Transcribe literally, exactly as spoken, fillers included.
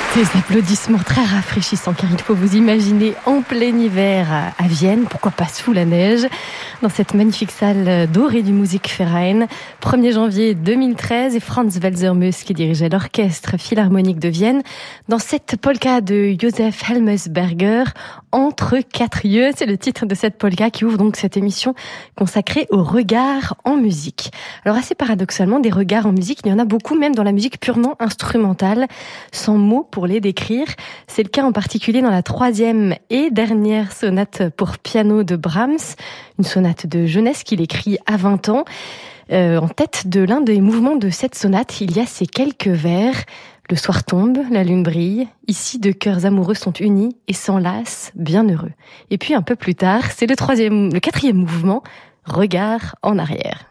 Des applaudissements très rafraîchissants, car il faut vous imaginer en plein hiver à Vienne, pourquoi pas sous la neige, dans cette magnifique salle dorée du Musikverein. premier janvier deux mille treize, et Franz Welser-Mös qui dirigeait l'orchestre philharmonique de Vienne dans cette polka de Josef Helmesberger, Entre quatre yeux. C'est le titre de cette polka qui ouvre donc cette émission consacrée aux regards en musique. Alors assez paradoxalement, des regards en musique, il y en a beaucoup, même dans la musique purement instrumentale, sans mots pour les décrire. C'est le cas en particulier dans la troisième et dernière sonate pour piano de Brahms, une sonate de jeunesse qu'il écrit à vingt ans. Euh, en tête de l'un des mouvements de cette sonate, il y a ces quelques vers. Le soir tombe, la lune brille, ici deux cœurs amoureux sont unis et s'enlacent, bien heureux. Et puis un peu plus tard, c'est le troisième, le quatrième mouvement, regard en arrière.